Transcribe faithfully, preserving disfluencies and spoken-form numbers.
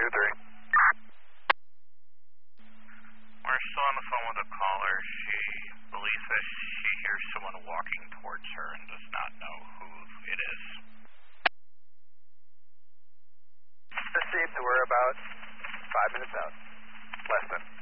two three. We're still on the phone with a caller. She believes that she hears someone walking towards her and does not know who it is. Received, we're about five minutes out. Less than.